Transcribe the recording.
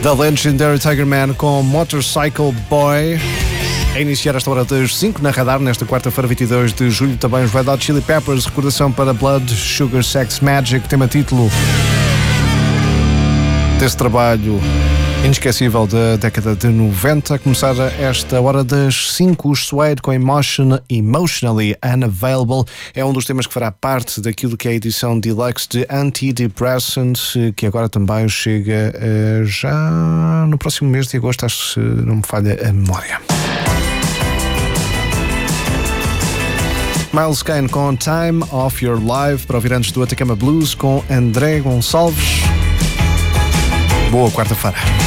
The Legendary Tigerman com Motorcycle Boy. A iniciar esta hora das 5 na Radar, nesta quarta-feira, 22 de julho, também os Red Hot Chili Peppers, recordação para Blood, Sugar, Sex, Magic, tema título desse trabalho inesquecível da década de 90. A começar esta hora das 5, os Suede com Emotionally Unavailable. É um dos temas que fará parte daquilo que é a edição deluxe de Antidepressant, que agora também chega já no próximo mês de agosto, acho que não me falha a memória. Miles Kane com Time of Your Life, para ouvir antes do Atacama Blues com André Gonçalves. Boa quarta-feira.